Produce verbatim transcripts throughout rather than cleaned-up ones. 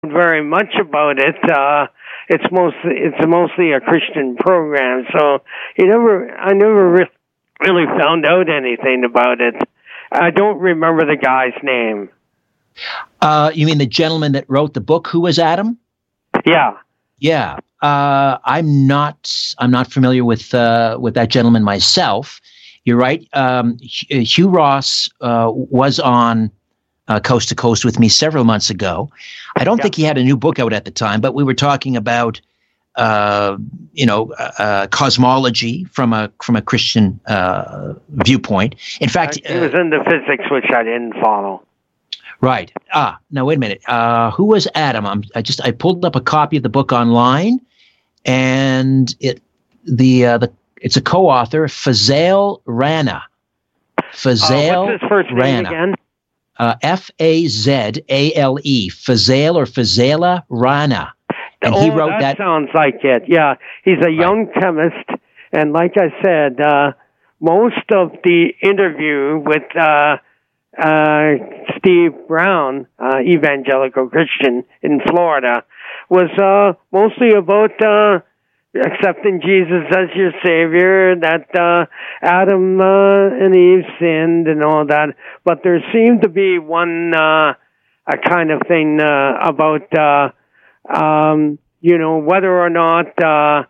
very much about it. Uh, it's mostly it's mostly a Christian program, so you never I never re- really found out anything about it. I don't remember the guy's name. Uh, you mean the gentleman that wrote the book, Who Was Adam? Yeah. Yeah. Uh, I'm not. I'm not familiar with uh, with that gentleman myself. You're right. Um, Hugh Ross uh, was on uh, Coast to Coast with me several months ago. I don't yeah. think he had a new book out at the time, but we were talking about, uh, you know, uh, cosmology from a from a Christian uh, viewpoint. In fact, uh, he was into physics, which I didn't follow. Right. Ah, now wait a minute. Uh, who was Adam? I'm, I just I pulled up a copy of the book online, and it the uh, the it's a co-author, Fazale Rana. Fazale uh, what's his first name Rana. again? Uh, F A Z A L E, Fazale or Fazela Rana. And oh, he wrote that. that. sounds like it. Yeah, he's a young right. chemist, and like I said, uh, most of the interview with uh, uh, Steve Brown, uh, evangelical Christian in Florida, was uh, mostly about uh, accepting Jesus as your Savior, that uh, Adam uh, and Eve sinned and all that. But there seemed to be one uh, a kind of thing uh, about, uh, um, you know, whether or not, uh,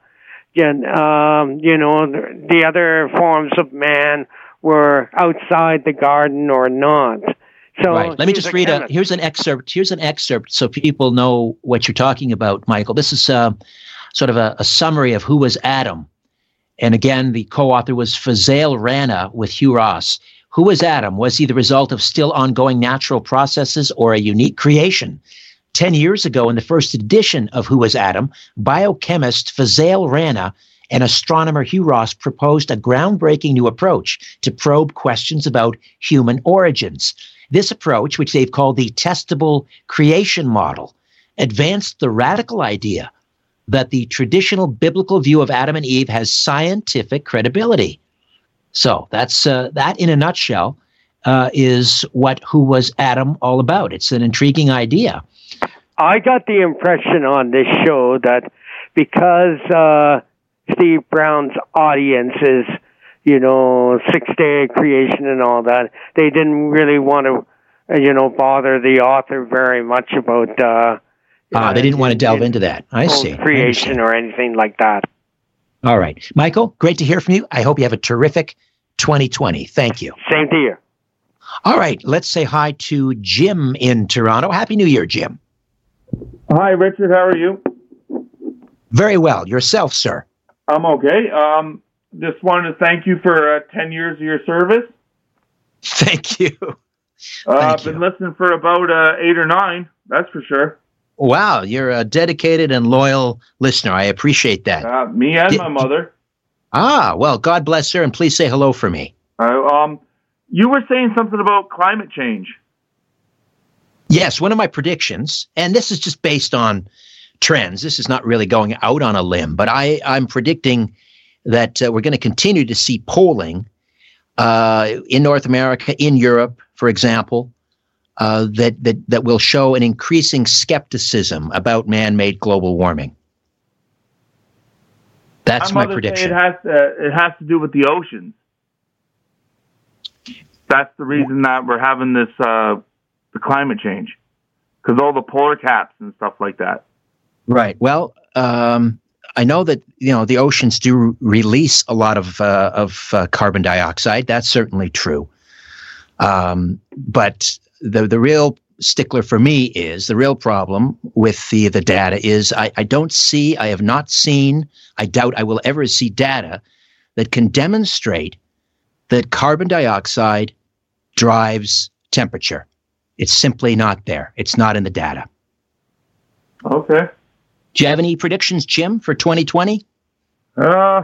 um, you know, the other forms of man were outside the garden or not. So right. Let me just a read chemist. a, here's an excerpt. Here's an excerpt so people know what you're talking about, Michael. This is uh, sort of a, a summary of who was Adam. And again, the co-author was Fazale Rana with Hugh Ross. Who was Adam? Was he the result of still ongoing natural processes or a unique creation? Ten years ago, in the first edition of Who Was Adam, biochemist Fazale Rana and astronomer Hugh Ross proposed a groundbreaking new approach to probe questions about human origins. This approach, which they've called the testable creation model, advanced the radical idea that the traditional biblical view of Adam and Eve has scientific credibility. So that's uh, that in a nutshell uh, is what Who Was Adam all about. It's an intriguing idea. I got the impression on this show that because uh, Steve Brown's audience is, you know, six-day creation and all that, they didn't really want to, uh, you know, bother the author very much about uh Ah, they didn't want to delve into that. I see. Creation or anything like that. All right. Michael, great to hear from you. I hope you have a terrific twenty twenty. Thank you. Same to you. All right. Let's say hi to Jim in Toronto. Happy New Year, Jim. Hi, Richard. How are you? Very well. Yourself, sir? I'm okay. Um, just wanted to thank you for uh, ten years of your service. Thank you. Uh, thank I've you. been listening for about uh, eight or nine. That's for sure. Wow, you're a dedicated and loyal listener. I appreciate that. Uh, me and Did, my mother. Ah, well, God bless her, and please say hello for me. Uh, um, you were saying something about climate change. Yes, one of my predictions, and this is just based on trends. This is not really going out on a limb, but I, I'm predicting that uh, we're going to continue to see polling uh, in North America, in Europe, for example, Uh, that, that that will show an increasing skepticism about man-made global warming. That's my, my prediction. It has to, it has to do with the oceans. That's the reason that we're having this uh, the climate change, because all the polar caps and stuff like that. Right. Well, um, I know that you know the oceans do release a lot of uh, of uh, carbon dioxide. That's certainly true. Um, but The the real stickler for me is, the real problem with the, the data is I, I don't see, I have not seen, I doubt I will ever see data that can demonstrate that carbon dioxide drives temperature. It's simply not there. It's not in the data. Okay. Do you have any predictions, Jim, for twenty twenty? Uh,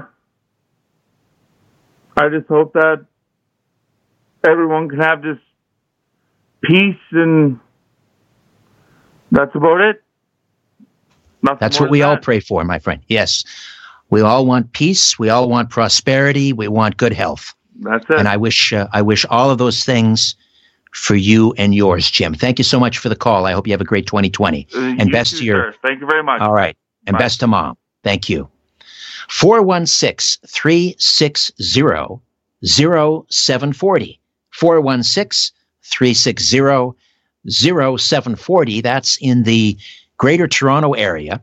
I just hope that everyone can have this peace, and that's about it. Nothing that's what we all pray for, my friend. Yes. We all want peace. We all want prosperity. We want good health. That's it. And I wish uh, I wish all of those things for you and yours, Jim. Thank you so much for the call. I hope you have a great twenty twenty. Uh, and you best too, to your. Sir. Thank you very much. All right. And Bye. best to Mom. Thank you. four one six, three six zero, zero seven four zero. four one six, three six zero, zero seven four zero. That's in the Greater Toronto area.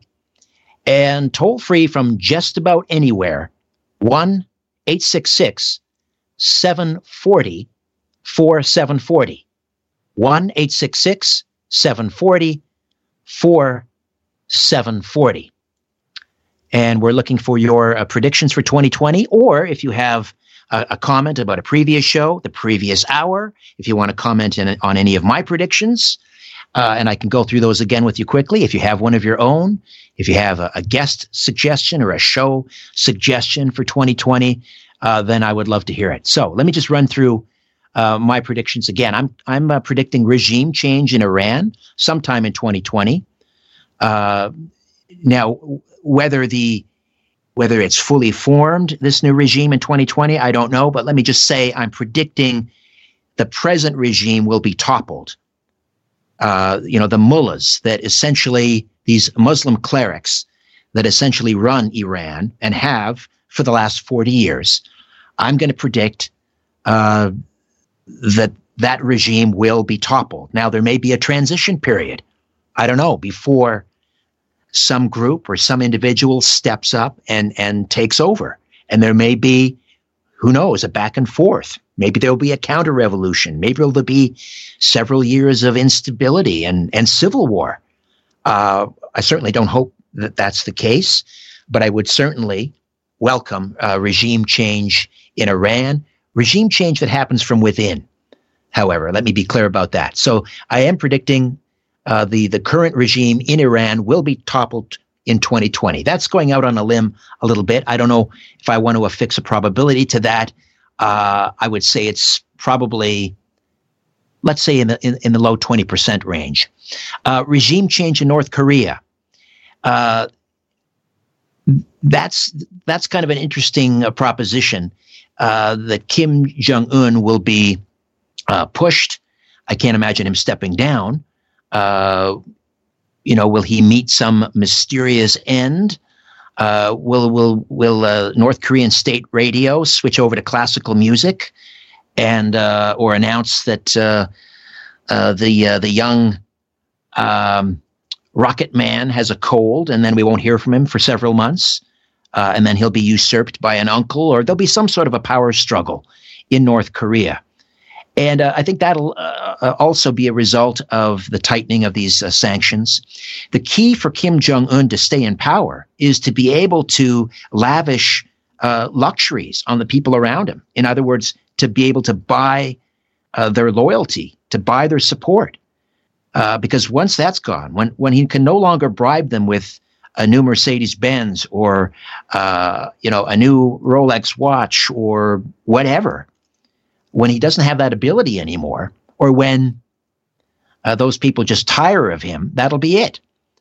And toll free from just about anywhere, one eight six six, seven four zero, four seven four zero. one eight six six, seven four zero, four seven four zero. And we're looking for your uh, predictions for twenty twenty, or if you have a, a comment about a previous show, the previous hour, if you want to comment in, on any of my predictions, uh, and I can go through those again with you quickly. If you have one of your own, if you have a, a guest suggestion or a show suggestion for twenty twenty, uh, then I would love to hear it. So let me just run through uh, my predictions again. I'm I'm uh, predicting regime change in Iran sometime in twenty twenty. Uh, now, whether the whether it's fully formed, this new regime in twenty twenty, I don't know. But let me just say I'm predicting the present regime will be toppled. Uh, you know, the mullahs that essentially, these Muslim clerics that essentially run Iran and have for the last forty years, I'm going to predict uh, that that regime will be toppled. Now, there may be a transition period. I don't know, before some group or some individual steps up and, and takes over. And there may be, who knows, a back and forth. Maybe there'll be a counter-revolution. Maybe there'll be several years of instability and, and civil war. Uh, I certainly don't hope that that's the case, but I would certainly welcome uh, regime change in Iran, regime change that happens from within. However, let me be clear about that. So I am predicting uh, the, the current regime in Iran will be toppled in twenty twenty. That's going out on a limb a little bit. I don't know if I want to affix a probability to that. Uh, I would say it's probably, let's say, in the in, in the low twenty percent range. Uh, regime change in North Korea. Uh, that's that's kind of an interesting uh, proposition. Uh, that Kim Jong-un will be uh, pushed. I can't imagine him stepping down. Uh, you know, will he meet some mysterious end? Uh, will will will uh, North Korean state radio switch over to classical music, and uh, or announce that uh, uh, the uh, the young um, rocket man has a cold, and then we won't hear from him for several months, uh, and then he'll be usurped by an uncle, or there'll be some sort of a power struggle in North Korea. And uh, I think that'll uh, also be a result of the tightening of these uh, sanctions. The key for Kim Jong-un to stay in power is to be able to lavish uh, luxuries on the people around him. In other words, to be able to buy uh, their loyalty, to buy their support. Uh, because once that's gone, when, when he can no longer bribe them with a new Mercedes-Benz or uh, you know, a new Rolex watch or whatever, when he doesn't have that ability anymore, or when uh, those people just tire of him, that'll be it.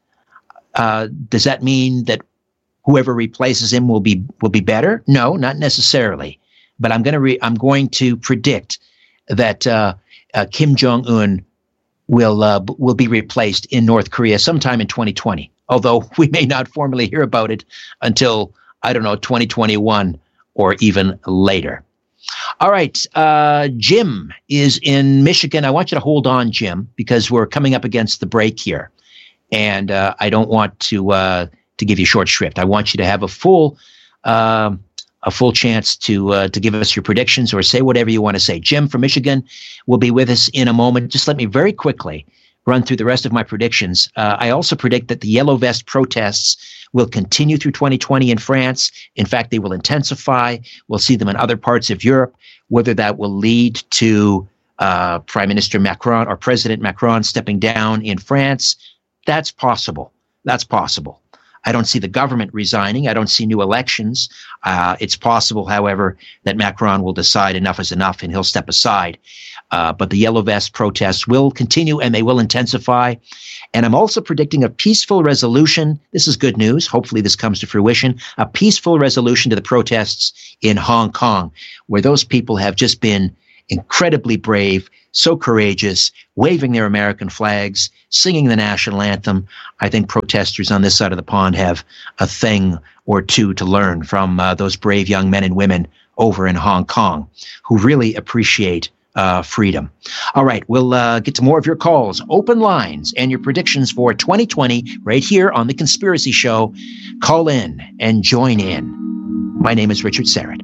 Uh, does that mean that whoever replaces him will be will be better? No, not necessarily. But I'm going to re- I'm going to predict that uh, uh, Kim Jong-un will uh, b- will be replaced in North Korea sometime in twenty twenty. Although we may not formally hear about it until, I don't know, twenty twenty-one or even later. All right. Uh, Jim is in Michigan. I want you to hold on, Jim, because we're coming up against the break here. And uh, I don't want to uh, to give you short shrift. I want you to have a full uh, a full chance to uh, to give us your predictions or say whatever you want to say. Jim from Michigan will be with us in a moment. Just let me very quickly run through the rest of my predictions. Uh, I also predict that the Yellow Vest protests will continue through twenty twenty in France. In fact, they will intensify. We'll see them in other parts of Europe. Whether that will lead to uh, Prime Minister Macron or President Macron stepping down in France, that's possible. That's possible. I don't see the government resigning. I don't see new elections. Uh, it's possible, however, that Macron will decide enough is enough and he'll step aside. Uh, but the Yellow Vest protests will continue and they will intensify. And I'm also predicting a peaceful resolution. This is good news. Hopefully this comes to fruition. A peaceful resolution to the protests in Hong Kong, where those people have just been incredibly brave, so courageous, waving their American flags, singing the national anthem. I think protesters on this side of the pond have a thing or two to learn from uh, those brave young men and women over in Hong Kong who really appreciate uh, freedom. All right, we'll uh, get to more of your calls, open lines, and your predictions for twenty twenty right here on The Conspiracy Show. Call in and join in. My name is Richard Syrett.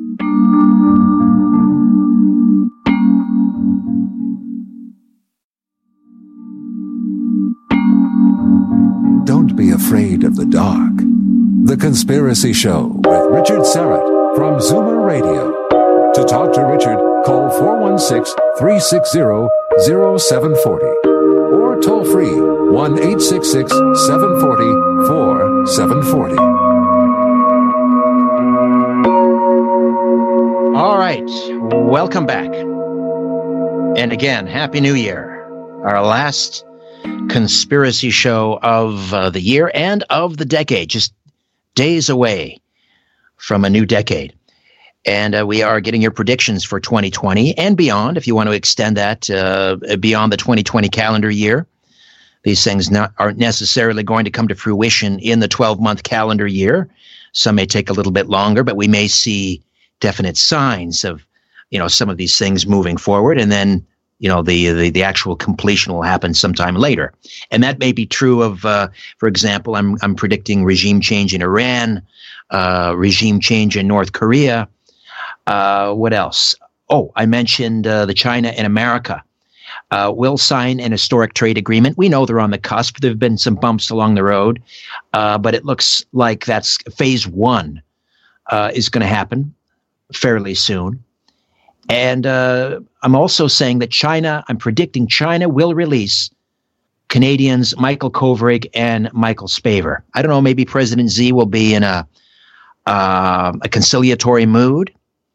Don't be afraid of the dark. The Conspiracy Show with Richard Syrett from Zoomer Radio. To talk to Richard, call four one six, three six zero, zero seven four zero or toll free one eight six six, seven four zero, four seven four zero. All right, welcome back. And again, Happy New Year. Our last Conspiracy Show of uh, the year and of the decade, just days away from a new decade. And uh, we are getting your predictions for twenty twenty and beyond, if you want to extend that uh, beyond the twenty twenty calendar year. These things not, aren't necessarily going to come to fruition in the twelve-month calendar year. Some may take a little bit longer, but we may see definite signs of, you know, some of these things moving forward. And then, you know, the, the, the actual completion will happen sometime later. And that may be true of, uh, for example, I'm, I'm predicting regime change in Iran, uh, regime change in North Korea. Uh, what else? Oh, I mentioned uh, the China and America uh, will sign an historic trade agreement. We know they're on the cusp. There have been some bumps along the road, uh, but it looks like that's phase one uh, is going to happen fairly soon. And uh, I'm also saying that China, I'm predicting China will release Canadians Michael Kovrig and Michael Spavor. I don't know, maybe President Xi will be in a, uh, a conciliatory mood.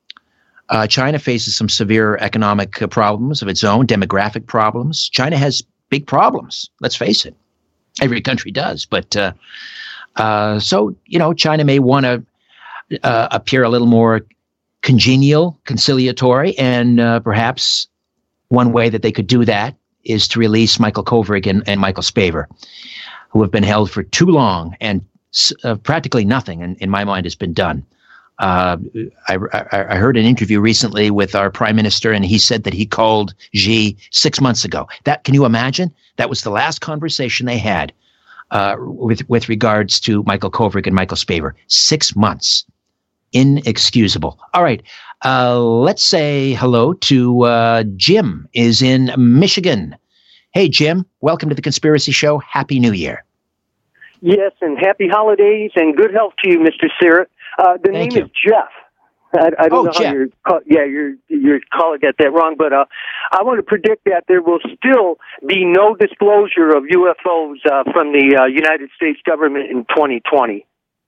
Uh, China faces some severe economic uh, problems of its own, demographic problems. China has big problems, let's face it. Every country does. But uh, uh, so, you know, China may want to uh, appear a little more congenial, conciliatory, and uh, perhaps one way that they could do that is to release Michael Kovrig and, and Michael Spavor, who have been held for too long, and uh, practically nothing, in, in my mind, has been done. Uh, I, I, I heard an interview recently with our prime minister, and he said that he called Xi six months ago. That, can you imagine? That was the last conversation they had uh, with with regards to Michael Kovrig and Michael Spavor. Six months. Inexcusable. All right. Uh, let's say hello to uh, Jim is in Michigan. Hey, Jim, welcome to the Conspiracy Show. Happy New Year. Yes, and happy holidays and good health to you, Mister Syrett. Uh, the Thank name you. is Jeff. I, I don't Oh, know Jeff. how you're, call, yeah, your your caller got that wrong, but uh, I want to predict that there will still be no disclosure of U F Os uh, from the uh, United States government in twenty twenty.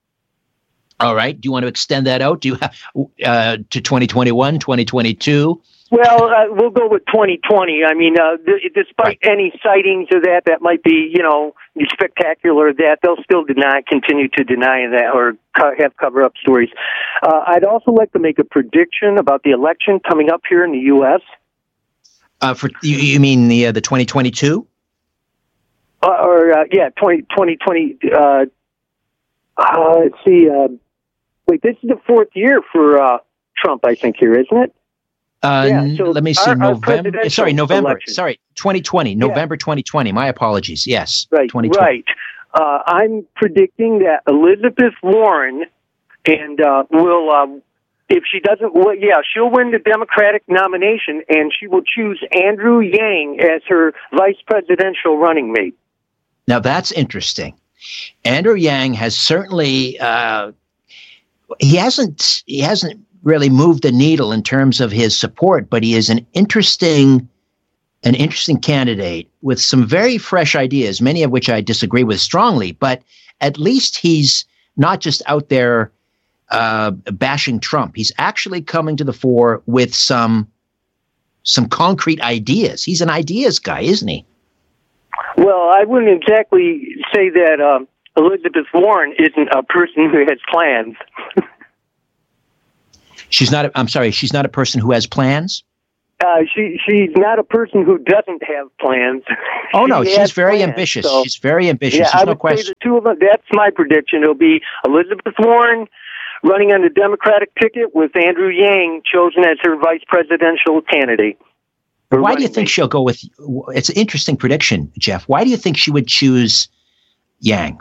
All right. Do you want to extend that out? Do you have, uh, to twenty twenty-one, twenty twenty-two? Well, uh, we'll go with twenty twenty. I mean, uh, th- despite any sightings of that, that might be, you know, spectacular, that they'll still deny, continue to deny that or co- have cover-up stories. Uh, I'd also like to make a prediction about the election coming up here in the U S Uh, for you, you mean the uh, the twenty twenty-two? Uh, or, uh, yeah, twenty twenty. Uh, uh, let's see. Uh, wait, this is the fourth year for uh, Trump, I think, here, isn't it? Uh, Yeah, so let me see. our- our November. presidential Sorry, November. election. Sorry, twenty twenty. November twenty twenty. My apologies. Yes. Right, twenty twenty. right. Uh, I'm predicting that Elizabeth Warren and uh, will, uh, if she doesn't, well, yeah, she'll win the Democratic nomination, and she will choose Andrew Yang as her vice presidential running mate. Now that's interesting. Andrew Yang has certainly uh, he hasn't he hasn't really moved the needle in terms of his support, but he is an interesting an interesting candidate with some very fresh ideas, many of which I disagree with strongly. But at least he's not just out there uh, bashing Trump. He's actually coming to the fore with some some concrete ideas. He's an ideas guy, isn't he? Well, I wouldn't exactly say that um, Elizabeth Warren isn't a person who has plans. She's not. A, I'm sorry. She's not a person who has plans. Uh, she she's not a person who doesn't have plans. Oh no, She she's has very plans, ambitious. so- She's very ambitious. Yeah, There's I no would question. say the two of them. That's my prediction. It'll be Elizabeth Warren running on the Democratic ticket with Andrew Yang chosen as her vice presidential candidate. Or Why do you running think mate. she'll go with? It's an interesting prediction, Jeff. Why do you think she would choose Yang?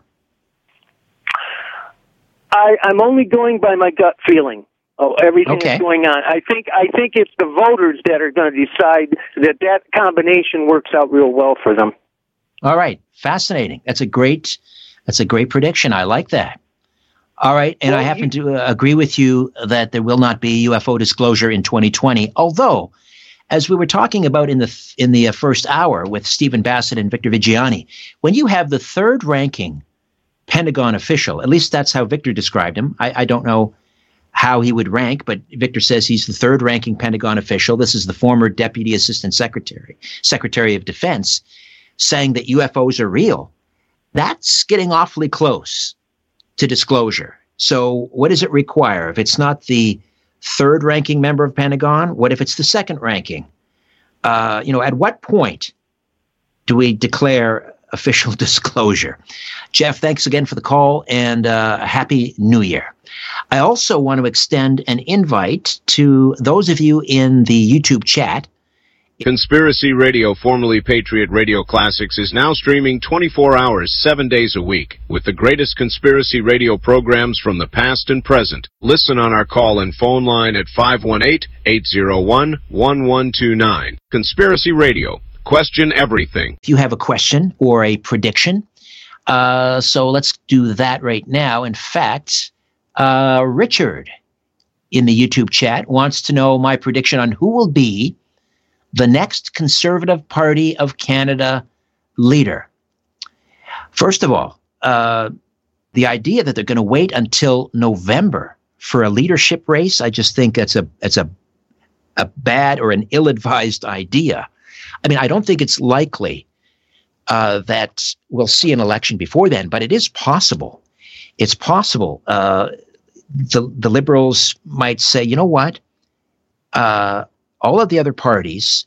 I, I'm only going by my gut feeling. Oh, everything Okay. that's going on. I think I think it's the voters that are going to decide that that combination works out real well for them. All right, fascinating. That's a great. That's a great prediction. I like that. All right, and Well, I happen to uh, agree with you that there will not be U F O disclosure in twenty twenty. Although, as we were talking about in the in the uh, first hour with Stephen Bassett and Victor Vigiani, when you have the third ranking Pentagon official, at least that's how Victor described him. I, I don't know how he would rank, but Victor says he's the third ranking Pentagon official. This is the former Deputy Assistant Secretary, Secretary of Defense, saying that U F Os are real. That's getting awfully close to disclosure. So what does it require? If it's not the third ranking member of Pentagon, what if it's the second ranking? Uh, you know, at what point do we declare official disclosure? Jeff, thanks again for the call, and uh, Happy New Year. I also want to extend an invite to those of you in the YouTube chat. Conspiracy Radio, formerly Patriot Radio Classics, is now streaming twenty-four hours, seven days a week, with the greatest conspiracy radio programs from the past and present. Listen on our call and phone line at five one eight, eight zero one, one one two nine. Conspiracy Radio. Question everything. If you have a question or a prediction, uh, so let's do that right now. In fact, uh, Richard in the YouTube chat wants to know my prediction on who will be the next Conservative Party of Canada leader. First of all, uh, the idea that they're going to wait until November for a leadership race, I just think that's a that's a a bad or an ill-advised idea. I mean, I don't think it's likely uh, that we'll see an election before then, but it is possible. It's possible. Uh, the the Liberals might say, you know what? Uh, all of the other parties,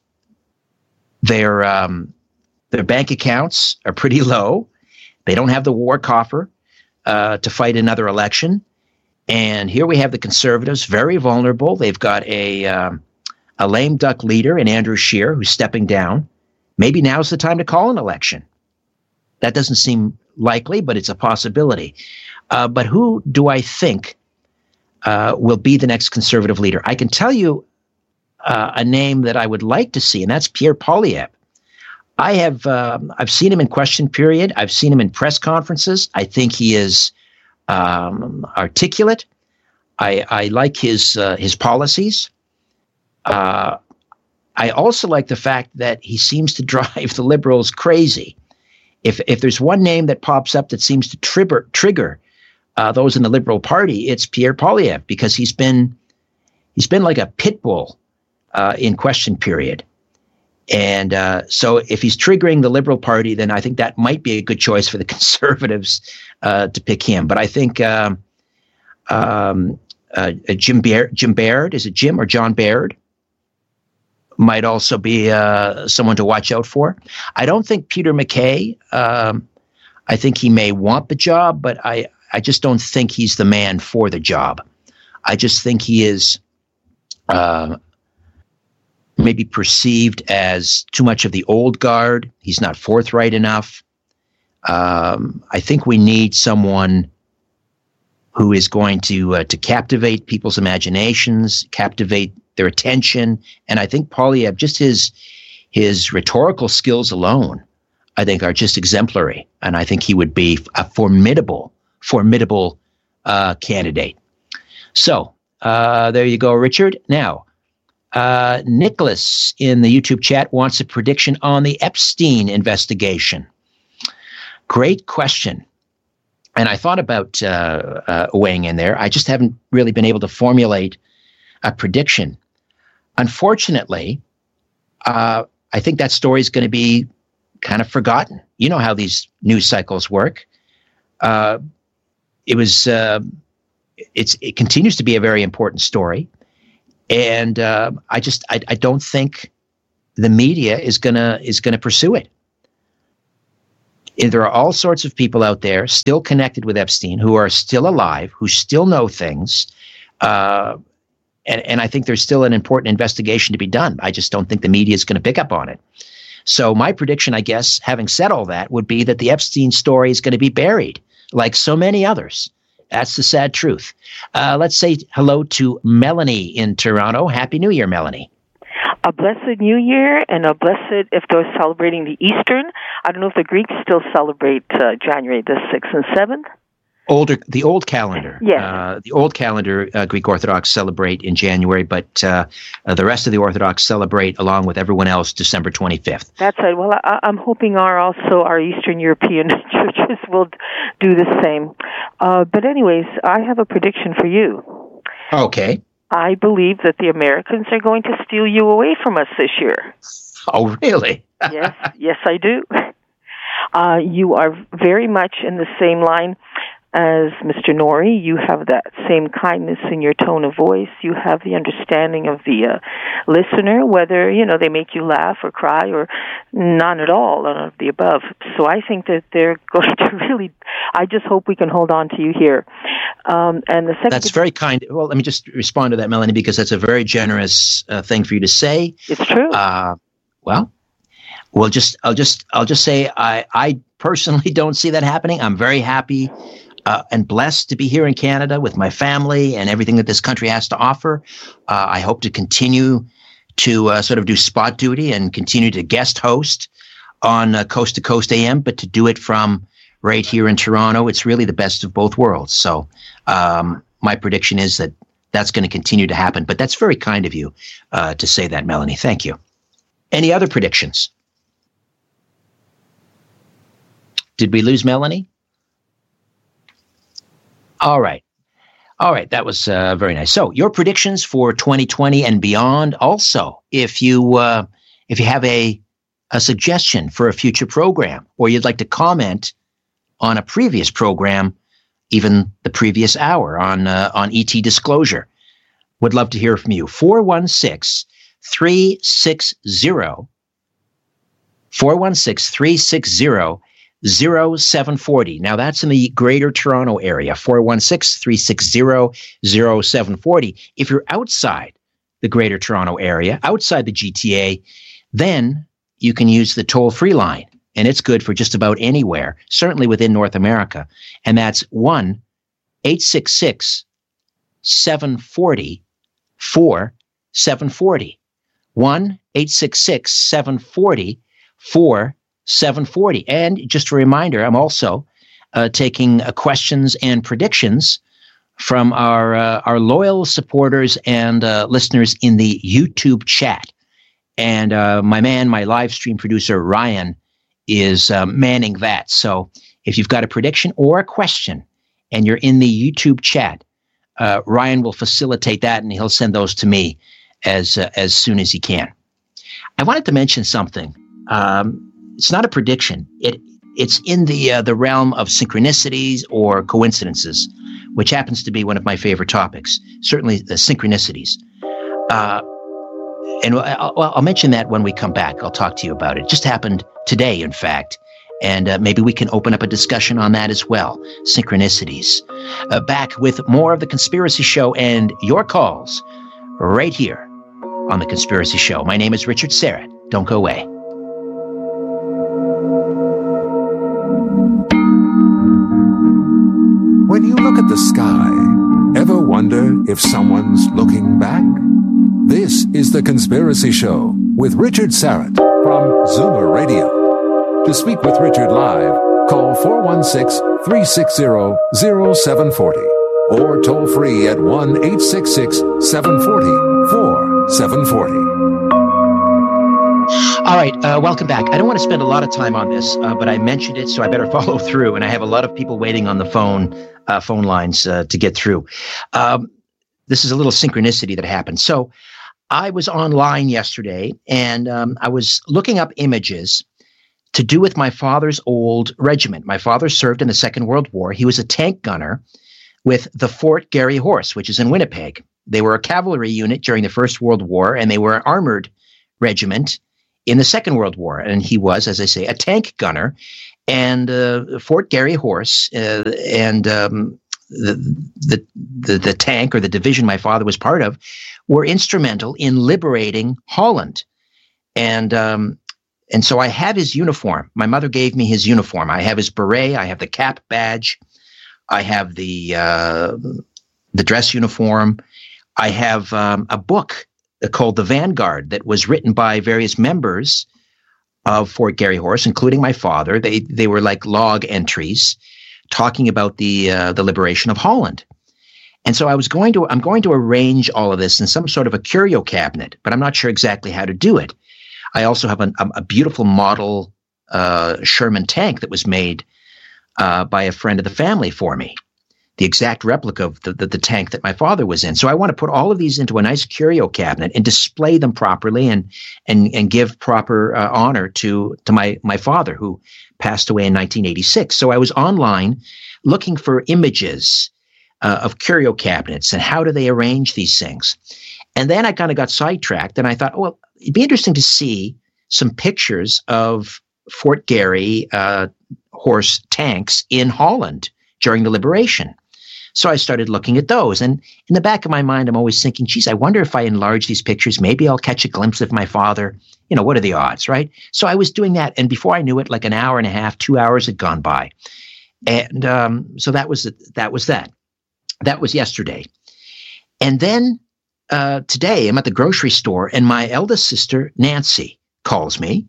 their um, their bank accounts are pretty low. They don't have the war coffer uh, to fight another election. And here we have the Conservatives, very vulnerable. They've got a um, a lame duck leader in Andrew Scheer who's stepping down. Maybe now's the time to call an election. That doesn't seem likely, but it's a possibility. Uh, but who do I think uh, will be the next Conservative leader? I can tell you uh, a name that I would like to see, and that's Pierre Poilievre. I have um, I've seen him in question period. I've seen him in press conferences. I think he is um, articulate. I, I like his uh, his policies. Uh, I also like the fact that he seems to drive the Liberals crazy. If if there's one name that pops up that seems to trigger trigger uh, those in the Liberal Party, it's Pierre Poilievre, because he's been he's been like a pit bull uh, in question period. And uh, so if he's triggering the Liberal Party, then I think that might be a good choice for the Conservatives uh, to pick him. But I think um, um, uh, Jim, Baird, Jim Baird, is it Jim or John Baird, might also be uh, someone to watch out for. I don't think Peter MacKay, um, I think he may want the job, but I, I just don't think he's the man for the job. I just think he is uh, maybe perceived as too much of the old guard. He's not forthright enough. Um, I think we need someone who is going to uh, to captivate people's imaginations, captivate their attention. And I think Poilievre, just his his rhetorical skills alone, I think are just exemplary. And I think he would be a formidable, formidable uh, candidate. So uh, there you go, Richard. Now, uh, Nicholas in the YouTube chat wants a prediction on the Epstein investigation. Great question. And I thought about uh, uh, weighing in there. I just haven't really been able to formulate a prediction. Unfortunately, uh, I think that story is going to be kind of forgotten. You know how these news cycles work. Uh, it was, uh, it's, it continues to be a very important story. And uh, I just I, I don't think the media is gonna is gonna pursue it. And there are all sorts of people out there still connected with Epstein who are still alive, who still know things. Uh, and, and I think there's still an important investigation to be done. I just don't think the media is going to pick up on it. So my prediction, I guess, having said all that, would be that the Epstein story is going to be buried, like so many others. That's the sad truth. Uh, let's say hello to Melanie in Toronto. Happy New Year, Melanie. A blessed New Year, and a blessed, if they're celebrating the Eastern. I don't know if the Greeks still celebrate uh, January the sixth and seventh. Older, the old calendar. Yes. Uh, the old calendar, uh, Greek Orthodox celebrate in January, but uh, uh, the rest of the Orthodox celebrate, along with everyone else, December twenty-fifth. That's right. Well, I, I'm hoping our also our Eastern European churches will do the same. Uh, but anyways, I have a prediction for you. Okay. I believe that the Americans are going to steal you away from us this year. Oh, really? Yes, yes, I do. Uh, you are very much in the same line as Mister Norrie. You have that same kindness in your tone of voice. You have the understanding of the uh, listener, whether, you know, they make you laugh or cry or none at all, none of the above. So I think that they're going to really, I just hope we can hold on to you here. Um, and the second, that's very kind. Well, let me just respond to that, Melanie, because that's a very generous uh, thing for you to say. It's true. Uh, well, we'll just, I'll just, I'll just say, I, I personally don't see that happening. I'm very happy uh, and blessed to be here in Canada with my family and everything that this country has to offer. Uh, I hope to continue to uh, sort of do spot duty and continue to guest host on uh, Coast to Coast A M, but to do it from right here in Toronto. It's really the best of both worlds. So um, my prediction is that that's going to continue to happen. But that's very kind of you uh, to say that, Melanie. Thank you. Any other predictions? Did we lose Melanie? All right. All right. That was uh, very nice. So your predictions for twenty twenty and beyond. Also, if you uh, if you have a a suggestion for a future program, or you'd like to comment on a previous program, even the previous hour on uh, on E T Disclosure, would love to hear from you. four one six, three six zero four one six, three six zero, zero seven four zero. Now that's in the Greater Toronto area, four one six, three six zero, zero seven four zero. If you're outside the Greater Toronto area, outside the G T A, then you can use the toll-free line. And it's good for just about anywhere, certainly within North America. And that's one eight six six, seven four zero, four seven four zero. one eight six six, seven four zero, four seven four zero. And just a reminder, I'm also uh, taking uh, questions and predictions from our, uh, our loyal supporters and uh, listeners in the YouTube chat. And uh, my man, my live stream producer, Ryan, is uh, manning that. So if you've got a prediction or a question and you're in the YouTube chat, uh, Ryan will facilitate that and he'll send those to me as uh, as soon as he can. I wanted to mention something. Um, it's not a prediction. It it's in the uh, the realm of synchronicities or coincidences, which happens to be one of my favorite topics. Certainly the synchronicities. Uh, And I'll, I'll mention that when we come back. I'll talk to you about it. It just happened today, in fact. And uh, maybe we can open up a discussion on that as well. Synchronicities. Uh, back with more of The Conspiracy Show and your calls right here on The Conspiracy Show. My name is Richard Syrett. Don't go away. When you look at the sky, ever wonder if someone's looking back? This is The Conspiracy Show with Richard Syrett from Zoomer Radio. To speak with Richard live, call four one six, three six zero, zero seven four zero or toll free at one eight six six, seven four zero, four seven four zero. All right, uh, welcome back. I don't want to spend a lot of time on this, uh, but I mentioned it, so I better follow through. And I have a lot of people waiting on the phone, uh, phone lines uh, to get through. Um, this is a little synchronicity that happened. So I was online yesterday, and um, I was looking up images to do with my father's old regiment. My father served in the Second World War. He was a tank gunner with the Fort Garry Horse, which is in Winnipeg. They were a cavalry unit during the First World War, and they were an armored regiment in the Second World War. And he was, as I say, a tank gunner. And uh, Fort Garry Horse uh, and um, the, the the the tank or the division my father was part of were instrumental in liberating Holland. And um, and so I have his uniform. My mother gave me his uniform. I have his beret. I have the cap badge. I have the uh, the dress uniform. I have um, a book called The Vanguard that was written by various members of Fort Garry Horse, including my father. They they were like log entries talking about the uh, the liberation of Holland. And so I was going to I'm going to arrange all of this in some sort of a curio cabinet, but I'm not sure exactly how to do it. I also have an, a, a beautiful model uh, Sherman tank that was made uh, by a friend of the family for me, the exact replica of the, the, the tank that my father was in. So I want to put all of these into a nice curio cabinet and display them properly and and and give proper uh, honor to to my my father, who passed away in nineteen eighty-six. So I was online looking for images uh, of curio cabinets and how do they arrange these things. And then I kind of got sidetracked and I thought, oh, well, it'd be interesting to see some pictures of Fort Garry uh, horse tanks in Holland during the liberation. So I started looking at those. And in the back of my mind, I'm always thinking, geez, I wonder if I enlarge these pictures, maybe I'll catch a glimpse of my father. You know, what are the odds, right? So I was doing that. And before I knew it, like an hour and a half, two hours had gone by. And um, so that was that was that. That was yesterday. And then uh, today I'm at the grocery store and my eldest sister, Nancy, calls me.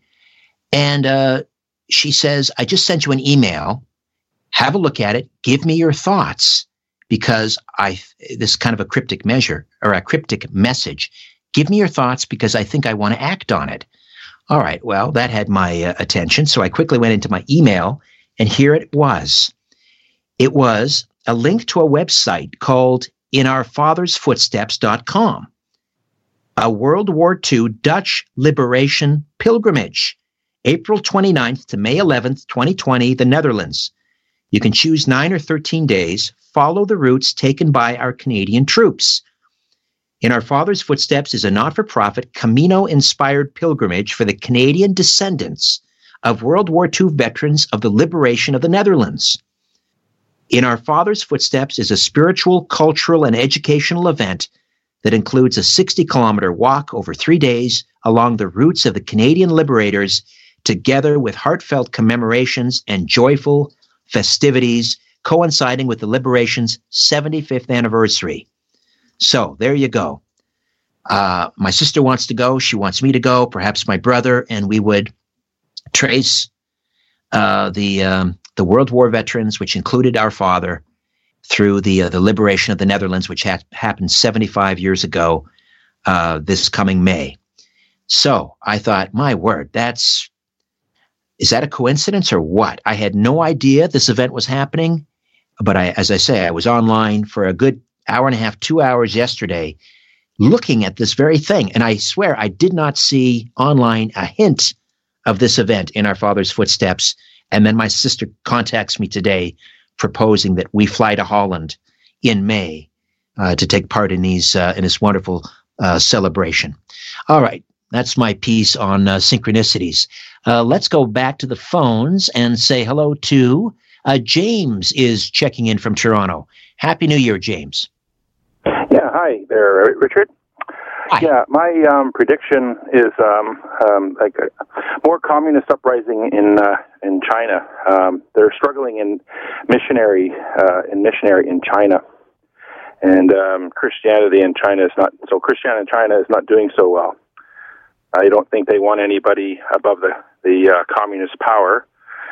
And uh, she says, I just sent you an email. Have a look at it. Give me your thoughts. Because I, this is kind of a cryptic measure or a cryptic message. Give me your thoughts because I think I want to act on it. All right. Well, that had my uh, attention. So I quickly went into my email and here it was. It was a link to a website called in our fathers footsteps dot com, a World War Two Dutch liberation pilgrimage, April twenty-ninth to May eleventh, twenty twenty, the Netherlands. You can choose nine or thirteen days. Follow the routes taken by our Canadian troops. In Our Father's Footsteps is a not-for-profit Camino-inspired pilgrimage for the Canadian descendants of World War Two veterans of the liberation of the Netherlands. In Our Father's Footsteps is a spiritual, cultural, and educational event that includes a sixty-kilometer walk over three days along the routes of the Canadian liberators, together with heartfelt commemorations and joyful festivities coinciding with the liberation's seventy-fifth anniversary. So there you go. Uh, my sister wants to go. She wants me to go, perhaps my brother, and we would trace uh, the um, the World War veterans, which included our father, through the uh, the liberation of the Netherlands, which ha- happened seventy-five years ago uh, this coming May. So I thought, my word, that's is that a coincidence or what? I had no idea this event was happening. But I, as I say, I was online for a good hour and a half, two hours yesterday, looking at this very thing. And I swear I did not see online a hint of this event in Our Father's Footsteps. And then my sister contacts me today proposing that we fly to Holland in May uh, to take part in these uh, in this wonderful uh, celebration. All right. That's my piece on uh, synchronicities. Uh, let's go back to the phones and say hello to Uh, James is checking in from Toronto. Happy New Year, James. Yeah, hi there, Richard. Hi. Yeah, my um, prediction is um, um, like a more communist uprising in uh, in China. Um, they're struggling in missionary uh, in missionary in China, and um, Christianity in China is not so. Christianity in China is not doing so well. I don't think they want anybody above the the uh, communist power.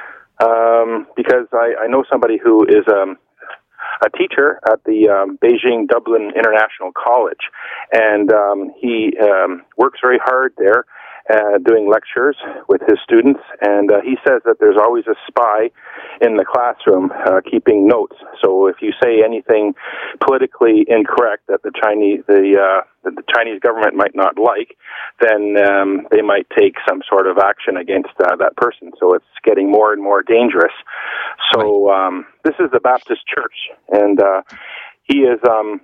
Um, because I, I know somebody who is um, a teacher at the um, Beijing Dublin International College, and um, he um, works very hard there, uh, doing lectures with his students, and uh, he says that there's always a spy in the classroom uh, keeping notes. So if you say anything politically incorrect that the Chinese the uh, that the Chinese government might not like, then um, they might take some sort of action against uh, that person. So it's getting more and more dangerous. So um, this is the Baptist Church, and uh, he is um,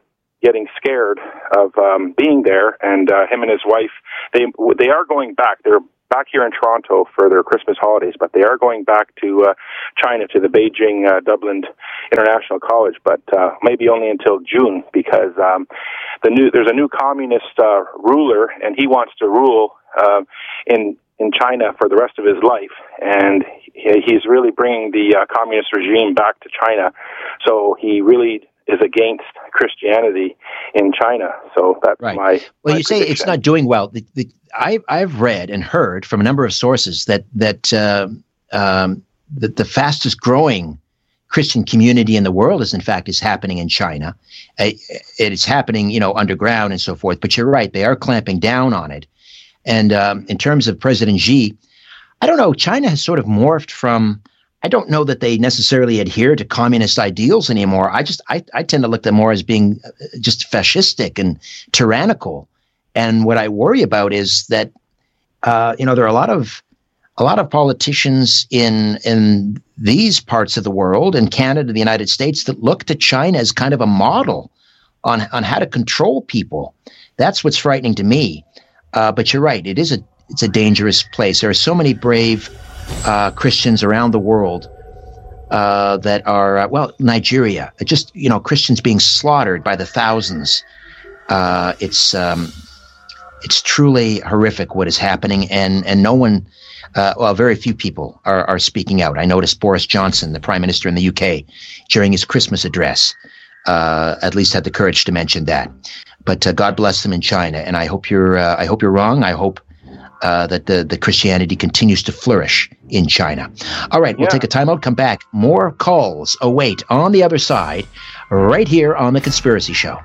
getting scared of um, being there, and uh, him and his wife, they they are going back. They're back here in Toronto for their Christmas holidays, but they are going back to uh, China, to the Beijing uh, Dublin International College, but uh, maybe only until June, because um, the new there's a new communist uh, ruler, and he wants to rule uh, in in China for the rest of his life, and he, he's really bringing the uh, communist regime back to China. So he really is against Christianity in China. So that's right. my well. my You say prediction. It's not doing well. The, the, I, I've read and heard from a number of sources that that uh, um, that the fastest growing Christian community in the world is, in fact, is happening in China. Uh, it is happening, you know, underground and so forth. But you're right; they are clamping down on it. And um, in terms of President Xi, I don't know. China has sort of morphed from. I don't know that they necessarily adhere to communist ideals anymore. I just I, I tend to look at them more as being just fascistic and tyrannical. And what I worry about is that uh, you know there are a lot of a lot of politicians in in these parts of the world, in Canada, the United States, that look to China as kind of a model on on how to control people. That's what's frightening to me. Uh, but you're right; it is a it's a dangerous place. There are so many brave Uh, Christians around the world uh, that are, uh, well, Nigeria, just, you know, Christians being slaughtered by the thousands. Uh, it's um, it's truly horrific what is happening, and and no one, uh, well, very few people are, are speaking out. I noticed Boris Johnson, the Prime Minister in the U K, during his Christmas address, uh, at least had the courage to mention that. But uh, God bless them in China, and I hope you're uh, I hope you're wrong. I hope Uh, that the, the Christianity continues to flourish in China. All right, we'll Yeah. take a timeout, come back. More calls await on the other side, right here on The Conspiracy Show.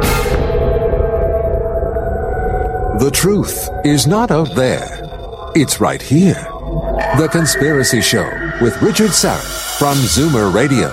The truth is not out there. It's right here. The Conspiracy Show with Richard Syrett from Zoomer Radio.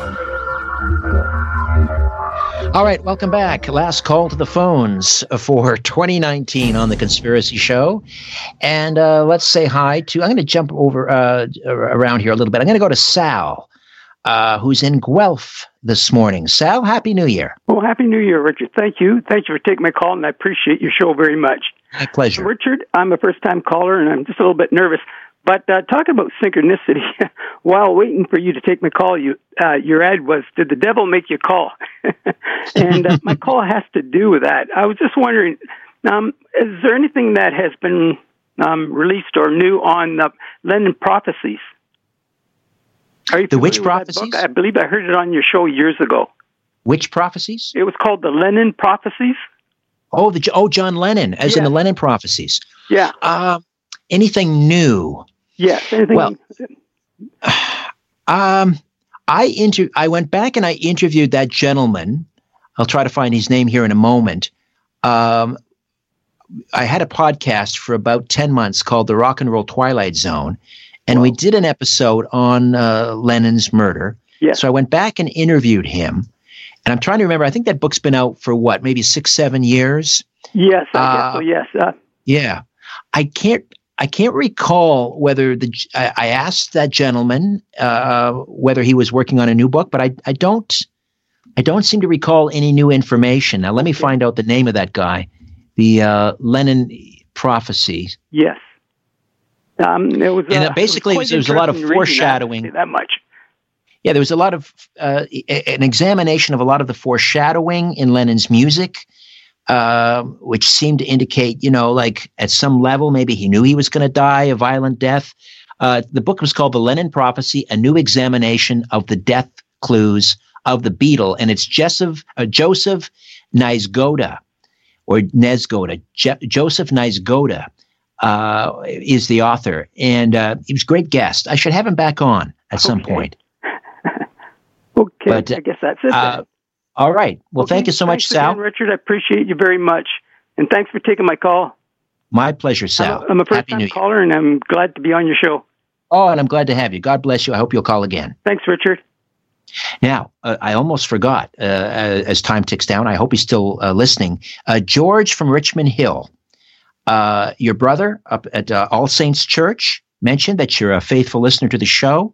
All right, welcome back. Last call to the phones for twenty nineteen on The Conspiracy Show. And uh, let's say hi to, I'm going to jump over uh, around here a little bit. I'm going to go to Sal, uh, who's in Guelph this morning. Sal, Happy New Year. Well, Happy New Year, Richard. Thank you. Thank you for taking my call, and I appreciate your show very much. My pleasure. So, Richard, I'm a first-time caller, and I'm just a little bit nervous. But uh, talking about synchronicity, while waiting for you to take my call, you uh, your ad was, did the devil make you call? And uh, my call has to do with that. I was just wondering, um, is there anything that has been um, released or new on the Lenin prophecies? Are you The which familiar with that prophecies? book? I believe I heard it on your show years ago. Which prophecies? It was called the Lenin prophecies. Oh, the oh John Lennon, as Yeah. in the Lennon prophecies. Yeah. Uh, anything new? Yes. Anything? Well, um, I inter- I went back and I interviewed that gentleman. I'll try to find his name here in a moment. Um, I had a podcast for about ten months called The Rock and Roll Twilight Zone, and we did an episode on uh, Lennon's murder. Yes. So I went back and interviewed him, and I'm trying to remember. I think that book's been out for what, maybe six, seven years. Yes. I Uh, guess so. Yes. Uh, Yeah, I can't. I can't recall whether the I, I asked that gentleman uh, whether he was working on a new book, but I I don't I don't seem to recall any new information. Now let me find out the name of that guy, the uh, Lennon prophecy. yes. Um, it was. And Uh, uh, basically, it was there was a lot of interesting reading that, foreshadowing. That much. Yeah, there was a lot of uh, an examination of a lot of the foreshadowing in Lennon's music. Uh, which seemed to indicate, you know, like at some level, maybe he knew he was going to die a violent death. Uh, the book was called The Lennon Prophecy, A New Examination of the Death Clues of the Beatle. And it's Joseph, uh, Joseph Niezgoda, or Nezgoda. Je- Joseph Niezgoda uh, is the author. And uh, he was a great guest. I should have him back on at some Okay. point. Okay. But, I guess that's it. Uh, then. all right. Well, Okay, thank you so much, thanks Sal. again, Richard. I appreciate you very much. And thanks for taking my call. My pleasure, Sal. I'm a, I'm a Happy New first-time Year. caller, and I'm glad to be on your show. Oh, and I'm glad to have you. God bless you. I hope you'll call again. Thanks, Richard. Now, uh, I almost forgot, uh, as time ticks down, I hope he's still uh, listening. Uh, George from Richmond Hill, uh, your brother up at uh, All Saints Church mentioned that you're a faithful listener to the show.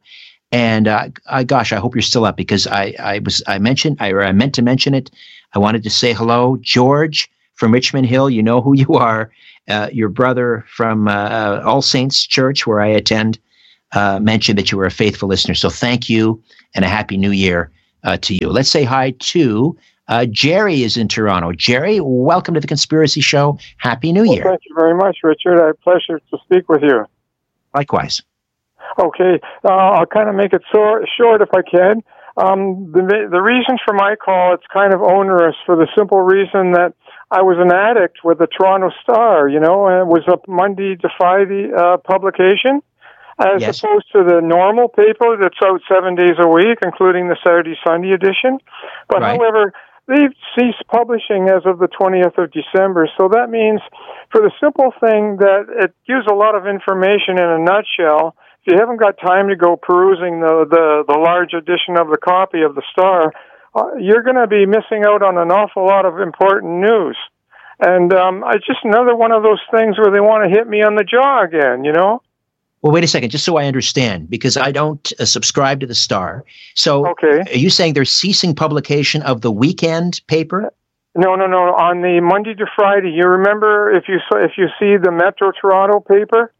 And uh, I, gosh, I hope you're still up because I, I was I mentioned I, or I meant to mention it. I wanted to say hello, George from Richmond Hill. You know who you are. Uh, your brother from uh, All Saints Church, where I attend, uh, mentioned that you were a faithful listener. So thank you, and a happy New Year uh, to you. Let's say hi to uh, Jerry is in Toronto. Jerry, welcome to the Conspiracy Show. Happy New Year. Well, thank you very much, Richard. A pleasure to speak with you. Likewise. Okay, uh, I'll kind of make it so, short if I can. Um, the, the reason for my call, it's kind of onerous for the simple reason that I was an addict with the Toronto Star, you know, and it was a Monday to Friday uh, publication, as yes. opposed to the normal paper that's out seven days a week, including the Saturday, Sunday edition. But right. however, they've ceased publishing as of the twentieth of December, so that means for the simple thing that it gives a lot of information in a nutshell. If you haven't got time to go perusing the, the, the large edition of the copy of the Star, uh, you're going to be missing out on an awful lot of important news. And um, it's just another one of those things where they want to hit me on the jaw again, you know? Well, wait a second, just so I understand, because I don't uh, subscribe to the Star. So okay. Are you saying they're ceasing publication of the weekend paper? No, no, no. On the Monday to Friday, you remember if you if you see the Metro Toronto paper?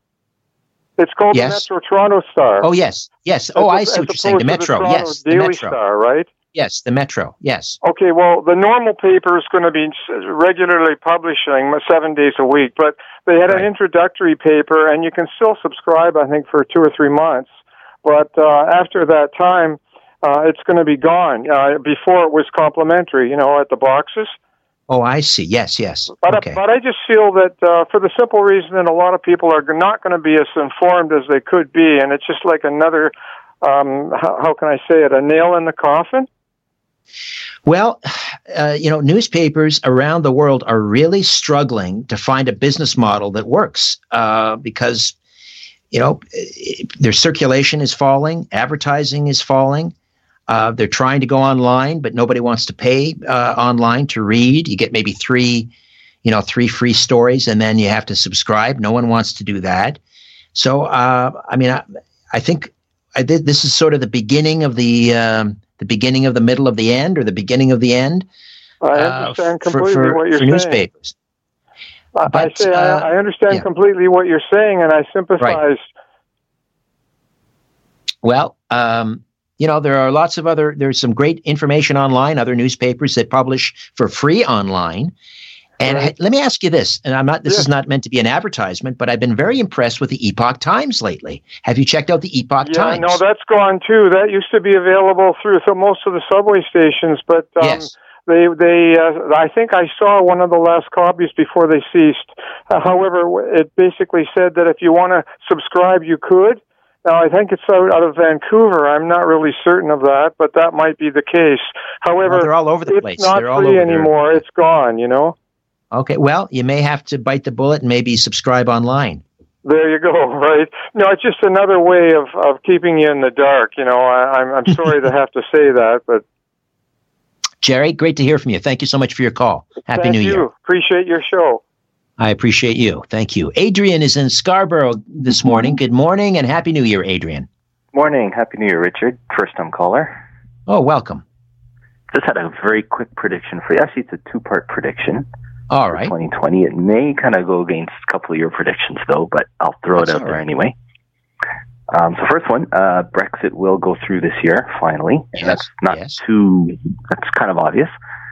It's called yes. the Metro Toronto Star. Oh, yes. Yes. Oh, as, I see what you're saying. The Metro. The yes. Daily the Metro. Star, right? Yes, the Metro. Yes. Okay, well, the normal paper is going to be regularly publishing seven days a week, but they had right. an introductory paper, and you can still subscribe, I think, for two or three months. But uh, after that time, uh, it's going to be gone. Uh, before it was complimentary, you know, at the boxes. Oh, I see. Yes, yes. But, okay. but I just feel that uh, for the simple reason that a lot of people are not going to be as informed as they could be, and it's just like another, um, how, how can I say it, a nail in the coffin? Well, uh, you know, newspapers around the world are really struggling to find a business model that works uh, because, you know, their circulation is falling, advertising is falling. Uh, they're trying to go online, but nobody wants to pay uh, online to read. You get maybe three, you know, three free stories, and then you have to subscribe. No one wants to do that. So, uh, I mean, I, I think I did, this is sort of the beginning of the um, the beginning of the middle of the end, or the beginning of the end. I understand uh, completely for, for, what you're for saying. Newspapers. I, but, I say uh, I, I understand yeah. completely what you're saying, and I sympathize. Right. Well. Um, You know, there are lots of other, there's some great information online, other newspapers that publish for free online. And right. let me ask you this, and I'm not, this yeah. is not meant to be an advertisement, but I've been very impressed with the Epoch Times lately. Have you checked out the Epoch yeah, Times? No, that's gone too. That used to be available through so most of the subway stations, but um, yes. they, they, uh, I think I saw one of the last copies before they ceased. Uh, however, it basically said that if you want to subscribe, you could. Now, I think it's out, out of Vancouver. I'm not really certain of that, but that might be the case. However, well, they're all over the it's place. not they're all free over anymore. there. It's gone, you know? Okay, well, you may have to bite the bullet and maybe subscribe online. There you go, right? No, it's just another way of, of keeping you in the dark, you know? I, I'm, I'm sorry to have to say that, but... Jerry, great to hear from you. Thank you so much for your call. Happy Thank New you. Year. Appreciate your show. I appreciate you. Thank you. Adrian is in Scarborough this morning. Good morning and Happy New Year, Adrian. Morning. Happy New Year, Richard. First-time caller. Oh, welcome. Just had a very quick prediction for you. Actually, it's a two-part prediction. All right. twenty twenty. It may kind of go against a couple of your predictions, though, but I'll throw That's it out all there right. anyway. Um, so first one, uh, Brexit will go through this year, finally. Yes, And that's not yes. too, that's kind of obvious.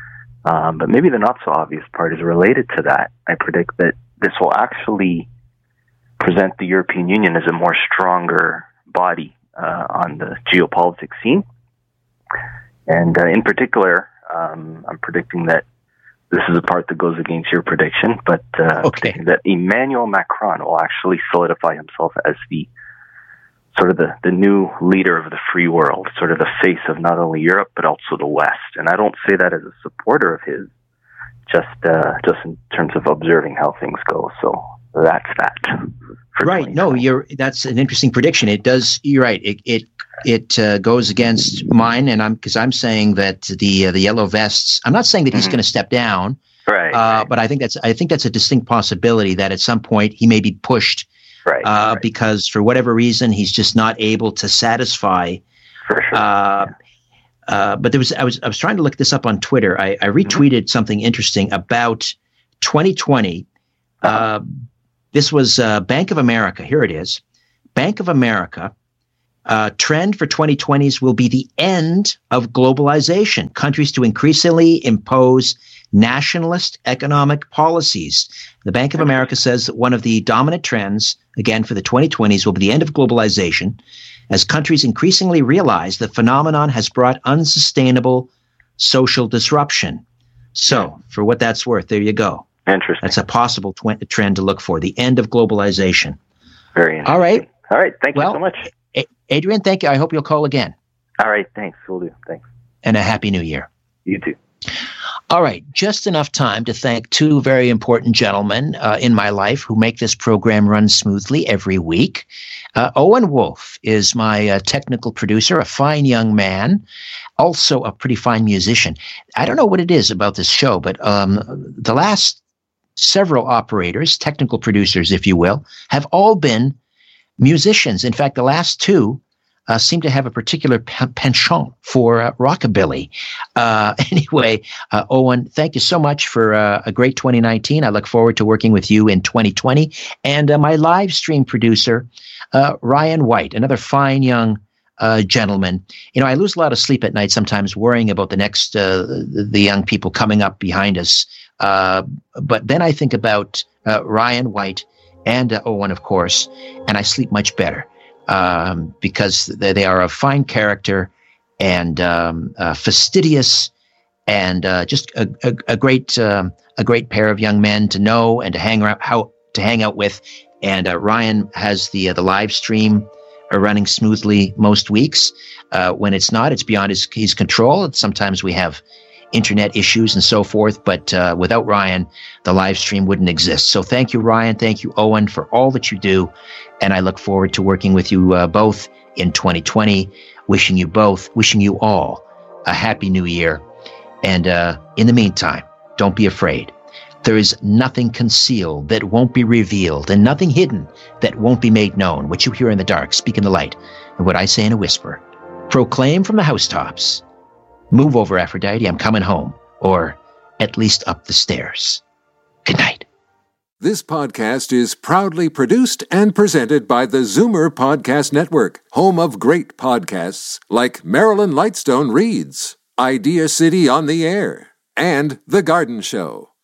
Um, but maybe the not-so-obvious part is related to that. I predict that this will actually present the European Union as a more stronger body uh, on the geopolitics scene. And uh, in particular, um, I'm predicting that this is a part that goes against your prediction, but uh, okay. that Emmanuel Macron will actually solidify himself as the sort of the, the new leader of the free world, sort of the face of not only Europe, but also the West. And I don't say that as a supporter of his, just uh, just in terms of observing how things go. So that's that. Right. No, you're. That's an interesting prediction. It does. You're right. It it it uh, goes against mine, and I'm because I'm saying that the uh, the yellow vests. I'm not saying that he's Mm-hmm. going to step down, right? Uh, but I think that's I think that's a distinct possibility that at some point he may be pushed, right? Uh, right. Because for whatever reason he's just not able to satisfy For sure. Uh, yeah. uh, but there was I was I was trying to look this up on Twitter. I, I retweeted mm-hmm. something interesting about twenty twenty. Uh-huh. Uh, this was uh, Bank of America. Here it is. Bank of America. Uh, trend for twenty twenties will be the end of globalization. Countries to increasingly impose nationalist economic policies. The Bank of America says that one of the dominant trends, again, for the twenty twenties will be the end of globalization, as countries increasingly realize the phenomenon has brought unsustainable social disruption. So, for what that's worth, there you go. Interesting. That's a possible tw- trend to look for, the end of globalization. Very interesting. All right. All right. Thank well, you so much. Adrian, thank you. I hope you'll call again. All right. Thanks. Will do. Thanks. And a happy new year. You too. All right. Just enough time to thank two very important gentlemen uh, in my life who make this program run smoothly every week. Uh, Owen Wolf is my uh, technical producer, a fine young man, also a pretty fine musician. I don't know what it is about this show, but um, the last several operators, technical producers, if you will, have all been musicians. In fact, the last two uh, seem to have a particular penchant for uh, rockabilly. Uh, anyway, uh, Owen, thank you so much for uh, a great twenty nineteen. I look forward to working with you in twenty twenty. And uh, my live stream producer, uh, Ryan White, another fine young uh, gentleman. You know, I lose a lot of sleep at night sometimes worrying about the next, uh, the young people coming up behind us. Uh, but then I think about uh, Ryan White and uh, Owen, of course, and I sleep much better um, because they, they are of fine character and um, uh, fastidious and uh, just a, a, a great um, a great pair of young men to know and to hang around, how to hang out with. And uh, Ryan has the uh, the live stream uh, running smoothly most weeks. Uh, when it's not, it's beyond his, his control. Sometimes we have internet issues and so forth, but uh, without Ryan, the live stream wouldn't exist. So thank you, Ryan. Thank you, Owen, for all that you do. And I look forward to working with you uh, both in twenty twenty. Wishing you both, wishing you all a happy new year. And uh, in the meantime, don't be afraid. There is nothing concealed that won't be revealed, and nothing hidden that won't be made known. What you hear in the dark, speak in the light, and what I say in a whisper, proclaim from the housetops. Move over, Aphrodite, I'm coming home, or at least up the stairs. Good night. This podcast is proudly produced and presented by the Zoomer Podcast Network, home of great podcasts like Marilyn Lightstone Reads, Idea City on the Air, and The Garden Show.